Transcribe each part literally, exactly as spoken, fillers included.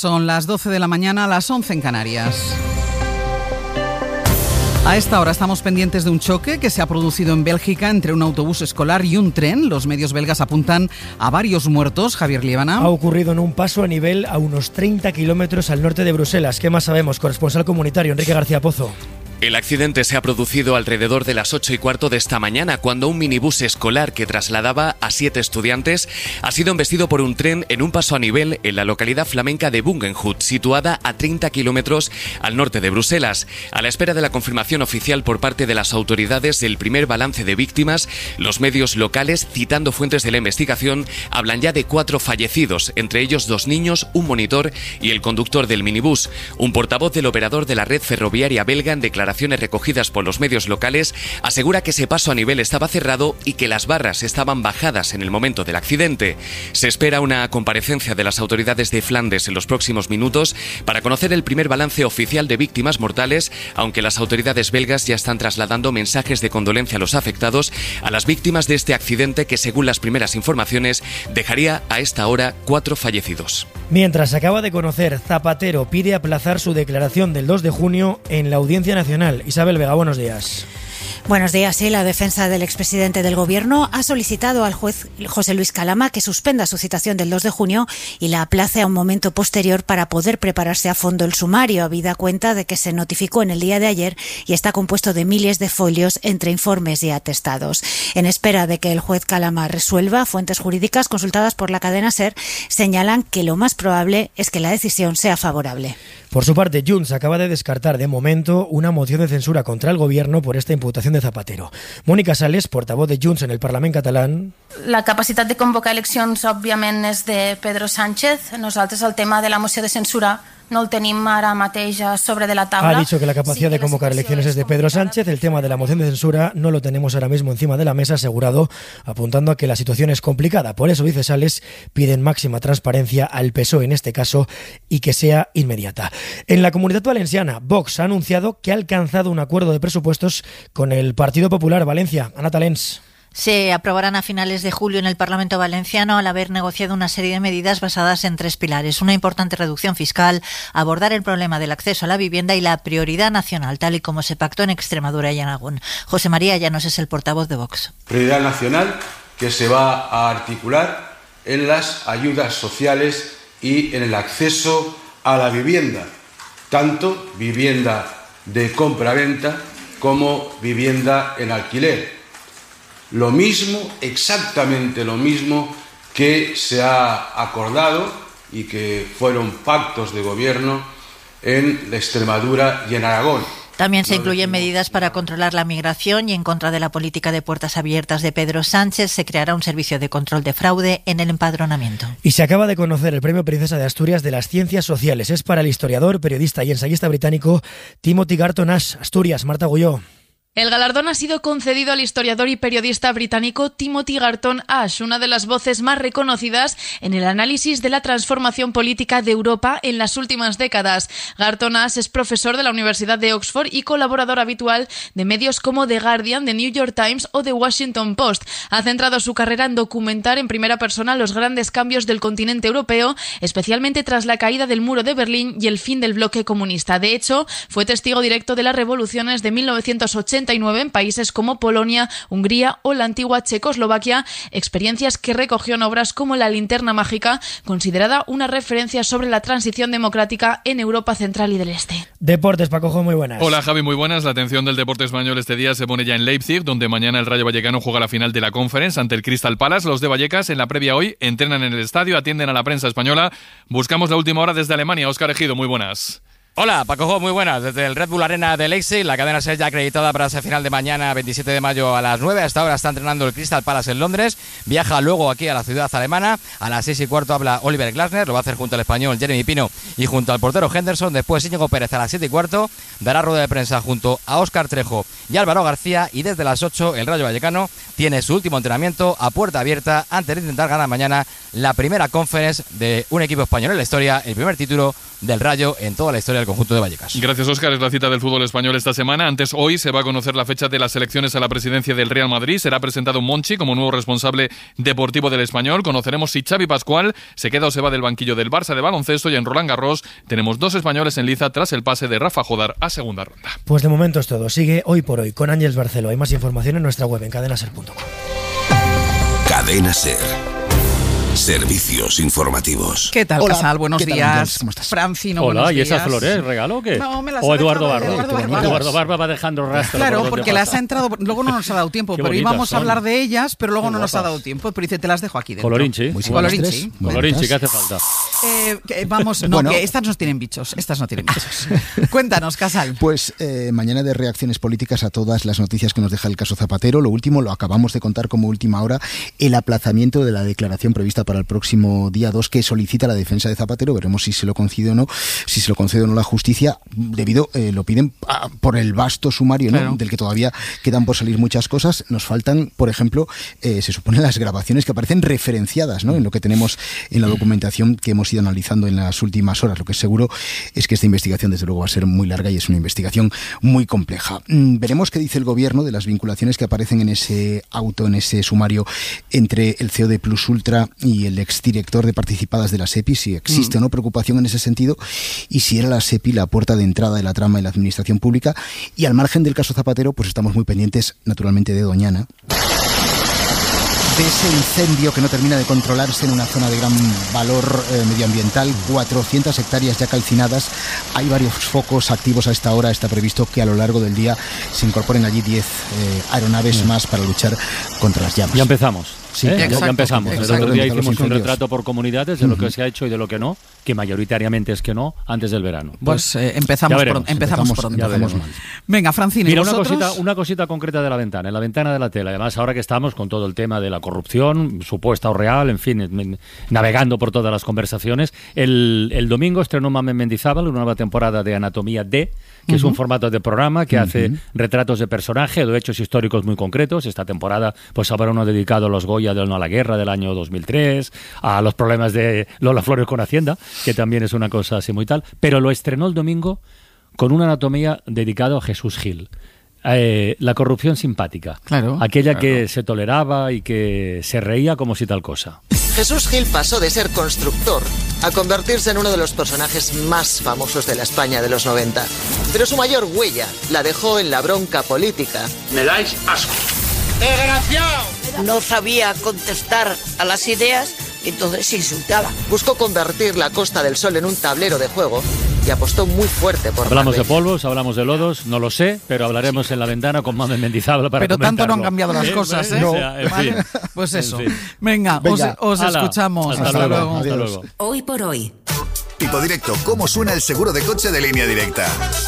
Son las doce de la mañana, las once en Canarias. A esta hora estamos pendientes de un choque que se ha producido en Bélgica entre un autobús escolar y un tren. Los medios belgas apuntan a varios muertos. Javier Liébana. Ha ocurrido en un paso a nivel a unos treinta kilómetros al norte de Bruselas. ¿Qué más sabemos? Corresponsal comunitario, Enrique García Pozo. El accidente se ha producido alrededor de las ocho y cuarto de esta mañana, cuando un minibús escolar que trasladaba a siete estudiantes ha sido embestido por un tren en un paso a nivel en la localidad flamenca de Bungenhout, situada a treinta kilómetros al norte de Bruselas. A la espera de la confirmación oficial por parte de las autoridades del primer balance de víctimas, los medios locales, citando fuentes de la investigación, hablan ya de cuatro fallecidos, entre ellos dos niños, un monitor y el conductor del minibús. Un portavoz del operador de la red ferroviaria belga, en declaraciones recogidas por los medios locales, asegura que ese paso a nivel estaba cerrado y que las barras estaban bajadas en el momento del accidente. Se espera una comparecencia de las autoridades de Flandes en los próximos minutos para conocer el primer balance oficial de víctimas mortales, aunque las autoridades belgas ya están trasladando mensajes de condolencia a los afectados, a las víctimas de este accidente que, según las primeras informaciones, dejaría a esta hora cuatro fallecidos. Mientras se acaba de conocer, Zapatero pide aplazar su declaración del dos de junio en la Audiencia Nacional. Isabel Vega, buenos días. Buenos días. Sí, la defensa del expresidente del Gobierno ha solicitado al juez José Luis Calama que suspenda su citación del dos de junio y la aplace a un momento posterior para poder prepararse a fondo el sumario, habida cuenta de que se notificó en el día de ayer y está compuesto de miles de folios entre informes y atestados. En espera de que el juez Calama resuelva, fuentes jurídicas consultadas por la cadena SER señalan que lo más probable es que la decisión sea favorable. Por su parte, Junts acaba de descartar de momento una moción de censura contra el Gobierno por esta imputación de Zapatero. Mónica Sales, portavoz de Junts en el Parlament catalán. La capacitat de convocar eleccions, òbviament, és de Pedro Sánchez. Nosaltres el tema de la moció de censura no el tenim ara mateix sobre de la tabla. Ha dicho que la capacidad sí, de convocar elecciones es de Pedro Sánchez. El tema de la moción de censura no lo tenemos ahora mismo encima de la mesa, asegurado, apuntando a que la situación es complicada. Por eso, dice Sales, piden máxima transparencia al P S O E en este caso y que sea inmediata. En la Comunidad Valenciana, Vox ha anunciado que ha alcanzado un acuerdo de presupuestos con el Partido Popular. Valencia, Ana Talens. Se aprobarán a finales de julio en el Parlamento valenciano al haber negociado una serie de medidas basadas en tres pilares. Una importante reducción fiscal, abordar el problema del acceso a la vivienda y la prioridad nacional, tal y como se pactó en Extremadura y en Aragón. José María Llanos es el portavoz de Vox. Prioridad nacional que se va a articular en las ayudas sociales y en el acceso a la vivienda, tanto vivienda de compra-venta como vivienda en alquiler. Lo mismo, exactamente lo mismo que se ha acordado y que fueron pactos de gobierno en Extremadura y en Aragón. También se incluyen medidas para controlar la migración y en contra de la política de puertas abiertas de Pedro Sánchez. Se creará un servicio de control de fraude en el empadronamiento. Y se acaba de conocer el Premio Princesa de Asturias de las Ciencias Sociales. Es para el historiador, periodista y ensayista británico Timothy Garton Ash. Asturias, Marta Gulló. El galardón ha sido concedido al historiador y periodista británico Timothy Garton Ash, una de las voces más reconocidas en el análisis de la transformación política de Europa en las últimas décadas. Garton Ash es profesor de la Universidad de Oxford y colaborador habitual de medios como The Guardian, The New York Times o The Washington Post. Ha centrado su carrera en documentar en primera persona los grandes cambios del continente europeo, especialmente tras la caída del muro de Berlín y el fin del bloque comunista. De hecho, fue testigo directo de las revoluciones de mil novecientos ochenta en países como Polonia, Hungría o la antigua Checoslovaquia, experiencias que recogió en obras como La linterna mágica, considerada una referencia sobre la transición democrática en Europa Central y del Este. Deportes, Pacojo, muy buenas. Hola Javi, muy buenas. La atención del deporte español este día se pone ya en Leipzig, donde mañana el Rayo Vallecano juega la final de la Conference ante el Crystal Palace. Los de Vallecas en la previa hoy entrenan en el estadio, atienden a la prensa española. Buscamos la última hora desde Alemania. Óscar Ejido, muy buenas. Hola, Paco, muy buenas. Desde el Red Bull Arena de Leipzig, la cadena SER ya acreditada para esa final de mañana, veintisiete de mayo a las nueve. Hasta ahora está entrenando el Crystal Palace en Londres. Viaja luego aquí a la ciudad alemana. A las seis y cuarto habla Oliver Glasner. Lo va a hacer junto al español Jeremy Pino y junto al portero Henderson. Después Íñigo Pérez a las siete y cuarto. Dará rueda de prensa junto a Óscar Trejo y Álvaro García. Y desde las ocho el Rayo Vallecano tiene su último entrenamiento a puerta abierta antes de intentar ganar mañana la primera conference de un equipo español en la historia, el primer título del Rayo en toda la historia el conjunto de Vallecas. Gracias, Óscar. Es la cita del fútbol español esta semana. Antes, hoy se va a conocer la fecha de las elecciones a la presidencia del Real Madrid. Será presentado Monchi como nuevo responsable deportivo del Español. Conoceremos si Xavi Pascual se queda o se va del banquillo del Barça de baloncesto, y en Roland Garros tenemos dos españoles en liza tras el pase de Rafa Jodar a segunda ronda. Pues de momento es todo. Sigue Hoy por Hoy con Ángeles Barceló. Hay más información en nuestra web en cadena ser punto com. Cadena Ser. Servicios informativos. ¿Qué tal, Hola, Casal? Buenos ¿qué tal, días. Ángeles? ¿Cómo estás? Francino, Hola, buenos ¿y días. esas flores? ¿Regalo o qué? No, me las o ha Eduardo dejado Barba. Eduardo Barba. Eduardo Barba va dejando rastro. Claro, porque las ha entrado, luego no nos ha dado tiempo, Qué pero bonitas íbamos a son. hablar de ellas, pero luego Qué no nos ha guapas. dado tiempo. Pero dice, te las dejo aquí dentro. Colorinchi. Muy Colorinchi. Colorinchi, ¿qué hace falta? Eh, que vamos, no, Bueno. que estas no tienen bichos. Estas no tienen bichos. Cuéntanos, Casal. Pues eh, mañana de reacciones políticas a todas las noticias que nos deja el caso Zapatero. Lo último, lo acabamos de contar como última hora, el aplazamiento de la declaración prevista para el próximo día dos que solicita la defensa de Zapatero. Veremos si se lo concede o no, si se lo concede o no la justicia, debido, eh, lo piden ah, por el vasto sumario, ¿no? Claro. Del que todavía quedan por salir muchas cosas. Nos faltan, por ejemplo, eh, se supone las grabaciones que aparecen referenciadas, ¿no? En lo que tenemos en la documentación que hemos ido analizando en las últimas horas. Lo que es seguro es que esta investigación, desde luego, va a ser muy larga y es una investigación muy compleja. Mm, veremos qué dice el gobierno de las vinculaciones que aparecen en ese auto, en ese sumario, entre el C E O de Plus Ultra y el exdirector de participadas de la SEPI, si existe mm. o no preocupación en ese sentido, y si era la SEPI la puerta de entrada de la trama de la administración pública. Y al margen del caso Zapatero, pues estamos muy pendientes, naturalmente, de Doñana, de ese incendio que no termina de controlarse en una zona de gran valor eh, medioambiental, cuatrocientas hectáreas ya calcinadas. Hay varios focos activos a esta hora. Está previsto que a lo largo del día se incorporen allí diez eh, aeronaves sí. más para luchar contra las llamas. Ya empezamos. Sí, ¿eh? exacto, ya empezamos. exacto. El otro día Los hicimos un incendios. retrato por comunidades de Uh-huh. lo que se ha hecho y de lo que no, que mayoritariamente es que no, antes del verano. Pues eh, empezamos, veremos, pronto, empezamos, empezamos pronto. ya veremos. Venga, Francino, ¿y Mira, una vosotros? cosita, una cosita concreta de la ventana, en la ventana de la tela. Además, ahora que estamos con todo el tema de la corrupción, supuesta o real, en fin, en- navegando por todas las conversaciones, el, el domingo estrenó Mamen Mendizábal una nueva temporada de Anatomía D, que es un formato de programa que hace retratos de personaje, de hechos históricos muy concretos. Esta temporada pues habrá uno dedicado a los Goya de No a la Guerra del año dos mil tres, a los problemas de Lola Flores con Hacienda, que también es una cosa así muy tal, pero lo estrenó el domingo con una anatomía dedicado a Jesús Gil. Eh, la corrupción simpática, Claro. aquella Claro. que se toleraba y que se reía como si tal cosa. Jesús Gil pasó de ser constructor a convertirse en uno de los personajes más famosos de la España de los noventa. Pero su mayor huella la dejó en la bronca política. Me dais asco. ¡Desgraciado! No sabía contestar a las ideas, entonces insultaba. Buscó convertir la Costa del Sol en un tablero de juego y apostó muy fuerte por Hablamos de Marbella. polvos, hablamos de lodos, no lo sé, pero hablaremos en la ventana con Mamen Mendizábal para Pero tanto no han comentarlo. cambiado las ¿Eh? cosas, ¿eh? O sea, en Vale. fin. Pues En eso. fin. Venga, Venga. os, os Hala. escuchamos. Hasta Hasta, luego. luego. Hasta Adiós. luego. Hoy por hoy. Tipo directo, ¿cómo suena el seguro de coche de Línea Directa?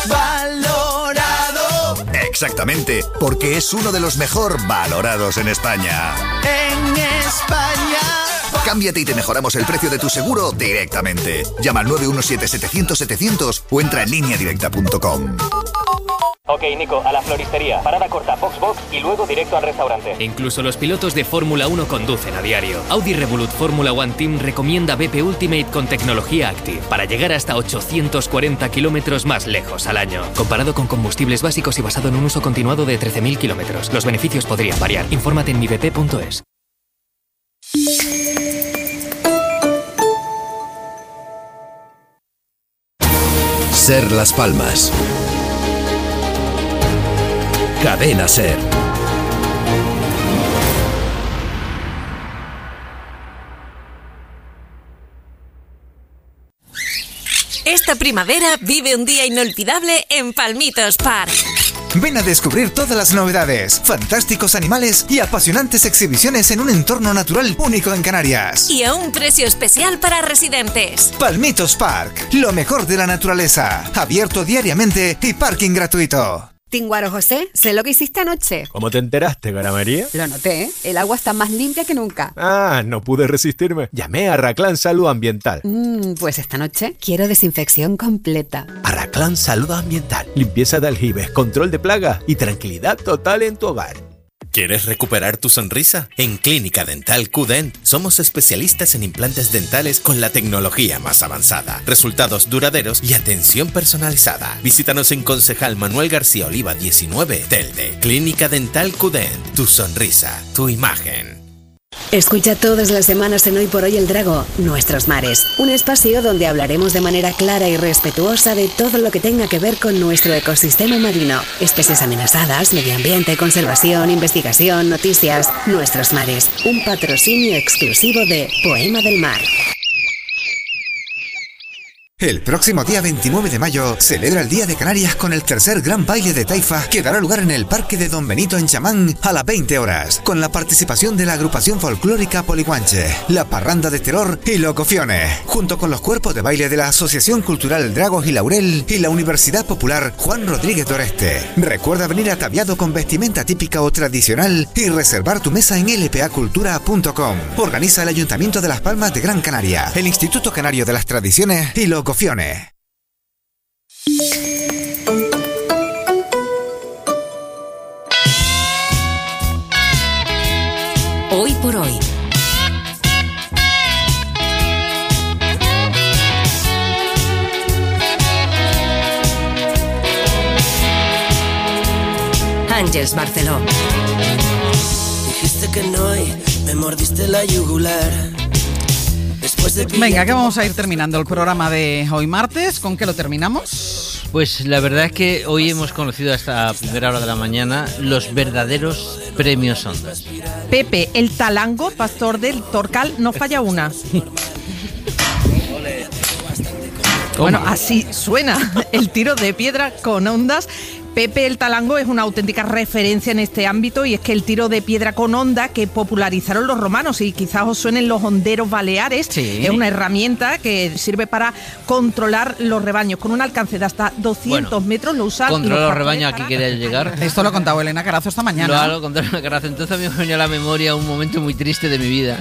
Valorado Exactamente, porque es uno de los mejor valorados en España. en España. Cámbiate y te mejoramos el precio de tu seguro directamente. Llama al nueve uno siete setecientos setecientos o entra en línea directa punto com. Ok, Nico, a la floristería. Parada corta, box box y luego directo al restaurante. Incluso los pilotos de Fórmula uno conducen a diario. Audi Revolut Fórmula One Team recomienda B P Ultimate con tecnología Active para llegar hasta ochocientos cuarenta kilómetros más lejos al año. Comparado con combustibles básicos y basado en un uso continuado de trece mil kilómetros. Los beneficios podrían variar. Infórmate en mi b p punto es. Ser Las Palmas. Cadena Ser. Esta primavera vive un día inolvidable en Palmitos Park. Ven a descubrir todas las novedades, fantásticos animales y apasionantes exhibiciones en un entorno natural único en Canarias. Y a un precio especial para residentes. Palmitos Park, lo mejor de la naturaleza, abierto diariamente y parking gratuito. Tinguaro José, sé lo que hiciste anoche. ¿Cómo te enteraste, Gara María? Lo noté, ¿eh? El agua está más limpia que nunca. Ah, no pude resistirme. Llamé a Arraclán Salud Ambiental. Mm, pues esta noche quiero desinfección completa. Arraclán Salud Ambiental. Limpieza de aljibes, control de plagas y tranquilidad total en tu hogar. ¿Quieres recuperar tu sonrisa? En Clínica Dental Q-Dent somos especialistas en implantes dentales con la tecnología más avanzada, resultados duraderos y atención personalizada. Visítanos en Concejal Manuel García Oliva diecinueve, Telde. Clínica Dental Q-Dent, tu sonrisa, tu imagen. Escucha todas las semanas en Hoy por Hoy el Drago, Nuestros Mares, un espacio donde hablaremos de manera clara y respetuosa de todo lo que tenga que ver con nuestro ecosistema marino, especies amenazadas, medio ambiente, conservación, investigación, noticias. Nuestros Mares, un patrocinio exclusivo de Poema del Mar. El próximo día veintinueve de mayo celebra el Día de Canarias con el tercer gran baile de taifa que dará lugar en el Parque de Don Benito en Chamán a las veinte horas, con la participación de la agrupación folclórica Poliguanche, la Parranda de Terror y Locofione, junto con los cuerpos de baile de la Asociación Cultural Dragos y Laurel y la Universidad Popular Juan Rodríguez Doreste. Recuerda venir ataviado con vestimenta típica o tradicional y reservar tu mesa en l p a cultura punto com. Organiza el Ayuntamiento de Las Palmas de Gran Canaria, el Instituto Canario de las Tradiciones y Locofione. Hoy por hoy. Ángeles Barceló. Dijiste que no y me mordiste la yugular. Venga, que vamos a ir terminando el programa de hoy martes. ¿Con qué lo terminamos? Pues la verdad es que hoy hemos conocido a esta primera hora de la mañana los verdaderos premios Ondas. Pepe, el talango, pastor del Torcal, no falla una. Bueno, así suena el tiro de piedra con ondas. Pepe el Talango es una auténtica referencia en este ámbito y es que el tiro de piedra con onda que popularizaron los romanos y quizás os suenen los honderos baleares, sí. Es una herramienta que sirve para controlar los rebaños con un alcance de hasta doscientos bueno, metros. Lo usan controlar los, los rebaños, aquí quería llegar. Esto lo ha contado Elena Carazo esta mañana. Lo ha contado Elena Carazo, entonces me venía a la memoria un momento muy triste de mi vida.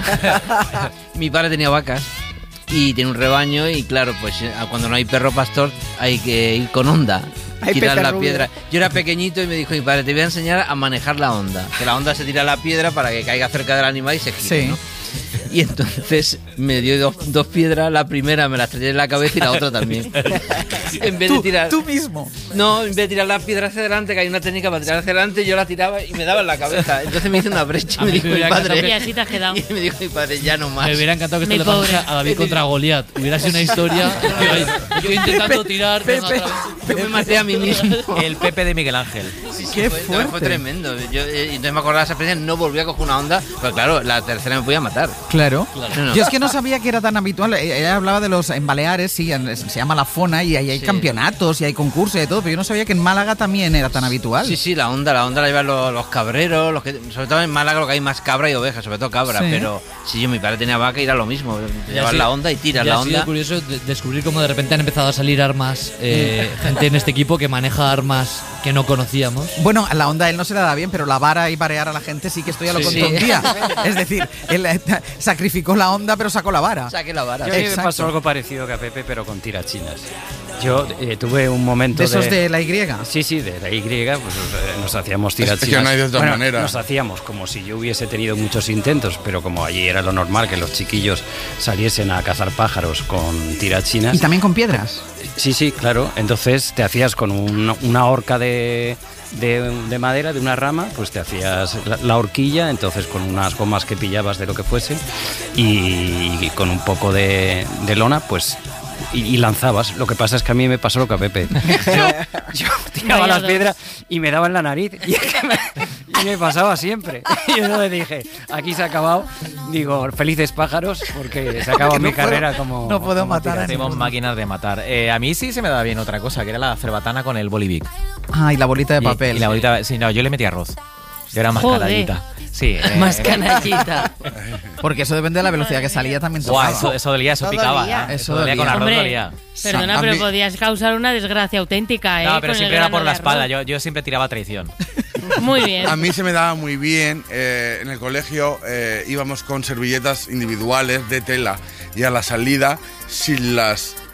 Mi padre tenía vacas y tiene un rebaño y claro, pues cuando no hay perro pastor hay que ir con onda. Hay tirar la rubia. Piedra. Yo era pequeñito y me dijo mi padre, te voy a enseñar a manejar la onda. Que la onda se tira a la piedra para que caiga cerca del animal y se gire, sí. ¿no? Y entonces me dio dos, dos piedras, la primera me la estrellé en la cabeza y la otra también. En vez ¿Tú, de tirar, ¿Tú mismo? No, en vez de tirar la piedra hacia adelante, que hay una técnica para tirar hacia adelante, yo la tiraba y me daba en la cabeza. Entonces me hizo una brecha y me dijo mi padre. Y así te has quedado. Y me dijo mi padre, ya no más. Me hubiera encantado que esto le pasara a David contra Goliat. Hubiera sido una historia. Yo estoy intentando tirar. Pepe, yo me maté a mí mismo. El Pepe de Miguel Ángel. Sí, sí, Qué fue, fuerte. Fue tremendo. Yo, eh, entonces me acordaba de esa experiencia, no volví a coger una onda, pero claro, la tercera me podía matar. Claro. claro. No, no. Yo es que no sabía que era tan habitual. Ella hablaba de los en Baleares, sí, se llama la Fona y ahí hay sí. campeonatos y hay concursos y de todo, pero yo no sabía que en Málaga también era tan habitual. Sí, sí, la onda, la onda la llevan los, los cabreros, los que, sobre todo en Málaga lo que hay más cabra y oveja, sobre todo cabra, sí. pero si yo mi padre tenía vaca y era lo mismo, llevar sí. la onda y tirar la onda. Ha sido curioso de descubrir cómo de repente han empezado a salir armas, eh, gente en este equipo que maneja armas que no conocíamos. Bueno, la onda a él no se le da bien, pero la vara y varear a la gente sí que esto ya lo sí, contó sí. un día. Es decir, él sacrificó la onda pero sacó la vara. Saqué la vara. Yo a mí me pasó algo parecido que a Pepe, pero con tirachinas. Yo eh, tuve un momento ¿De esos de, de la Y? Sí, sí, de la Y, pues nos hacíamos tirachinas. Es que no hay de otra bueno, manera. Nos hacíamos como si yo hubiese tenido muchos intentos, pero como allí era lo normal que los chiquillos saliesen a cazar pájaros con tirachinas. ¿Y también con piedras? Sí, sí, claro. Entonces te hacías con un, una horca de... De, de madera, de una rama, pues te hacías la, la horquilla, entonces con unas gomas que pillabas de lo que fuese y, y con un poco de, de lona, pues y, y lanzabas. Lo que pasa es que a mí me pasó lo que a Pepe. Yo, yo tiraba las piedras y me daba en la nariz y, es que me, y me pasaba siempre. Y yo le dije, aquí se ha acabado, digo, felices pájaros, porque se acaba mi no carrera puedo, como... No puedo como matar. Tenemos máquinas de matar. Eh, a mí sí se me daba bien otra cosa, que era la cerbatana con el bolivic. Ah, y la bolita de papel. Y, y la bolita, sí, no, yo le metí arroz. Yo era más Joder. canallita. Sí, eh, más canallita. Porque eso depende de la velocidad que salía también. Guau, eso, eso dolía, eso, eso picaba. Dolía. ¿eh? Eso dolía con arroz, Hombre, dolía. Perdona, pero podías causar una desgracia auténtica, ¿eh? No, pero con siempre era por la espalda. Yo, yo siempre tiraba traición. Muy bien. A mí se me daba muy bien. Eh, en el colegio eh, íbamos con servilletas individuales de tela y a la salida, si las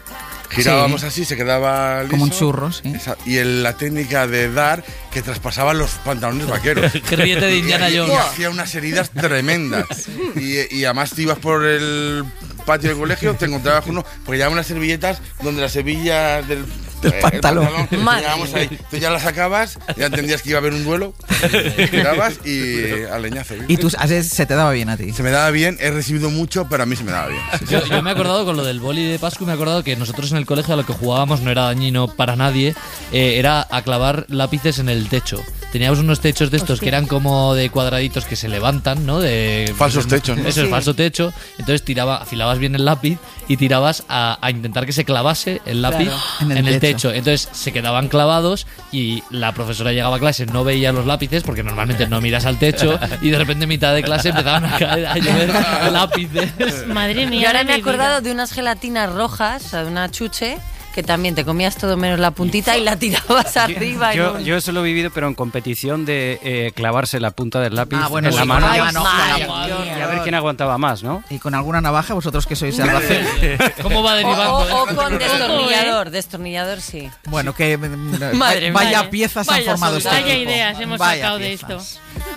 Girábamos Sí. así, se quedaba liso. Como un churro, sí. Esa- y el- la técnica de dar que traspasaba los pantalones vaqueros. Que ríete de Indiana Y- y- Jones. Y hacía unas heridas tremendas. Y, y además te ibas por el patio del colegio, te encontrabas uno, porque llevaban unas servilletas donde las hebillas del Del eh, el pantalón. pantalón, llevábamos ahí. Tú ya las sacabas, ya entendías que iba a haber un duelo, girabas y al leñazo. Y tú, así se te daba bien a ti. Se me daba bien, he recibido mucho, pero a mí se me daba bien. Sí, sí. Yo, yo me he acordado con lo del boli de Pascu, me he acordado que nosotros en el colegio a lo que jugábamos no era dañino para nadie, eh, era a clavar lápices en el techo. Teníamos unos techos de estos Hostia. que eran como de cuadraditos que se levantan, ¿no? De Falsos techos, ¿no? Eso es Sí. falso techo. Entonces tiraba, afilabas bien el lápiz y tirabas a, a intentar que se clavase el lápiz Claro. en En el, el techo. techo. Entonces se quedaban clavados y la profesora llegaba a clase, no veía los lápices porque normalmente no miras al techo y de repente en mitad de clase empezaban a caer a llover lápices. Madre mía. Y ahora de me he mi vida. acordado de unas gelatinas rojas, o sea, de una chuche, que también te comías todo menos la puntita y la tirabas arriba. Yo, en un- yo eso lo he vivido, pero en competición de eh, clavarse la punta del lápiz Ah, bueno, en la sí, mano. con la mano, con la y, mano. y a ver quién aguantaba más, ¿no? Y con alguna navaja, vosotros que sois de Albacete. ¿Cómo va O, o- o con destornillador, destornillador sí. Bueno, que mm, Madre vaya mía. piezas han Vaya formado este soldado. Vaya equipo. ideas hemos Vaya sacado de piezas.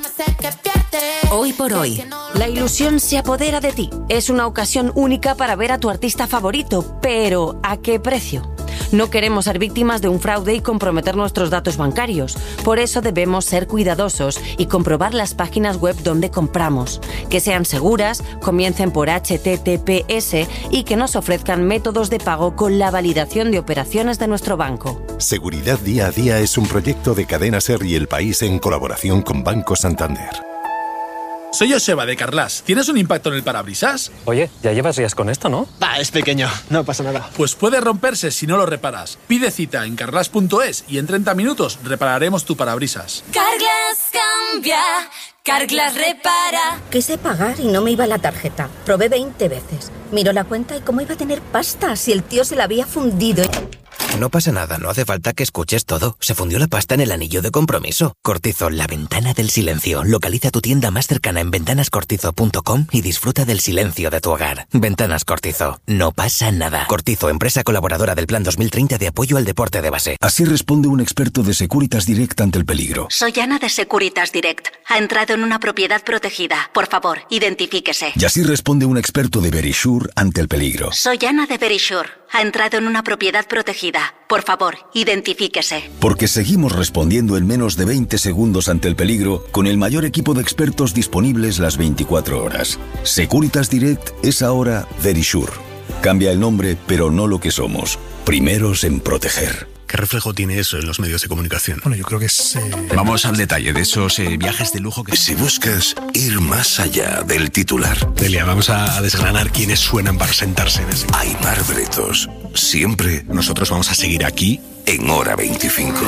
esto. Hoy por hoy, la ilusión se apodera de ti. Es una ocasión única para ver a tu artista favorito, pero ¿a qué precio? No queremos ser víctimas de un fraude y comprometer nuestros datos bancarios. Por eso debemos ser cuidadosos y comprobar las páginas web donde compramos. Que sean seguras, comiencen por H T T P S y que nos ofrezcan métodos de pago con la validación de operaciones de nuestro banco. Seguridad Día a Día es un proyecto de Cadena Ser y El País en colaboración con Banco Santander. Soy Joseba de Carlas. ¿Tienes un impacto en el parabrisas? Oye, ya llevas días con esto, ¿no? Va, es pequeño, no pasa nada. Pues puede romperse si no lo reparas. Pide cita en carlas punto es y en treinta minutos repararemos tu parabrisas. Carglass cambia, Carglass repara. Quise pagar y no me iba la tarjeta. Probé veinte veces. Miró la cuenta y cómo iba a tener pasta si el tío se la había fundido. No pasa nada, no hace falta que escuches todo. Se fundió la pasta en el anillo de compromiso. Cortizo, la ventana del silencio. Localiza tu tienda más cercana en ventanas cortizo punto com y disfruta del silencio de tu hogar. Ventanas Cortizo. No pasa nada. Cortizo, empresa colaboradora del Plan dos mil treinta de apoyo al deporte de base. Así responde un experto de Securitas Direct ante el peligro. Soy Ana de Securitas Direct. Ha entrado en una propiedad protegida. Por favor, identifíquese. Y así responde un experto de Verisure ante el peligro. Soy Ana de Verisure. Ha entrado en una propiedad protegida. Por favor, identifíquese. Porque seguimos respondiendo en menos de veinte segundos ante el peligro con el mayor equipo de expertos disponibles las veinticuatro horas. Securitas Direct es ahora Verisure. Cambia el nombre, pero no lo que somos. Primeros en proteger. ¿Qué reflejo tiene eso en los medios de comunicación? Bueno, yo creo que es... Eh... Vamos al detalle de esos eh, viajes de lujo que... Si buscas ir más allá del titular, Delia, vamos a, a desgranar quiénes suenan para sentarse en ese... Aimar Bretos, siempre Nosotros vamos a seguir aquí. en Hora veinticinco.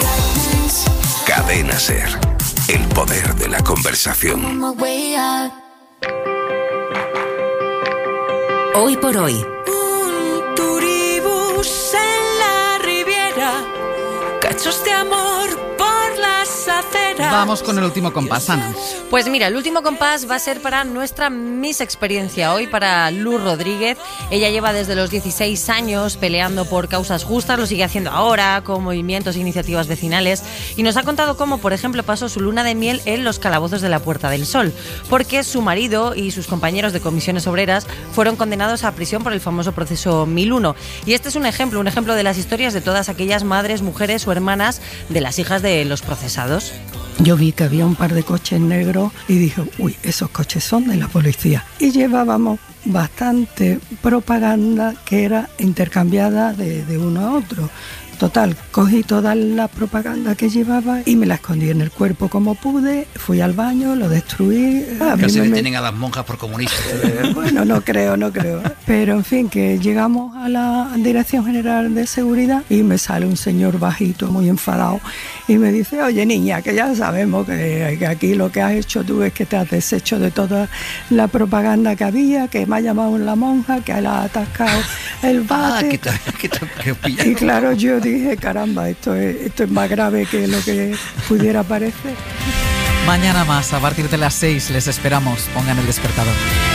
Cadena Ser, el poder de la conversación. Hoy por hoy. Un turibús en la Riviera, cachos de amor por las aceras. Vamos con el último compás, Ana. Pues mira, el último compás va a ser para nuestra Miss Experiencia, hoy para Luz Rodríguez. Ella lleva desde los dieciséis años peleando por causas justas, lo sigue haciendo ahora con movimientos e iniciativas vecinales y nos ha contado cómo, por ejemplo, pasó su luna de miel en los calabozos de la Puerta del Sol, porque su marido y sus compañeros de comisiones obreras fueron condenados a prisión por el famoso proceso mil uno. Y este es un ejemplo, un ejemplo de las historias de todas aquellas madres, mujeres o hermanas de las hijas de los procesados. Yo vi que había un par de coches negros y dije, uy, esos coches son de la policía. Y llevábamos bastante propaganda que era intercambiada de, de uno a otro. Total, cogí toda la propaganda que llevaba y me la escondí en el cuerpo como pude, fui al baño, lo destruí. A mí Casi me- detienen a las monjas por comunistas. Bueno, no creo, no creo. Pero en fin, que llegamos a la Dirección General de Seguridad y me sale un señor bajito, muy enfadado, y me dice, oye niña, que ya sabemos que, que aquí lo que has hecho tú es que te has deshecho de toda la propaganda que había, que me ha llamado la monja, que le ha atascado el Ah, bate. que te, que te- que pillaron. Y claro, yo dije, caramba, esto es, esto es más grave que lo que pudiera parecer. Mañana más, a partir de las seis, les esperamos. Pongan el despertador.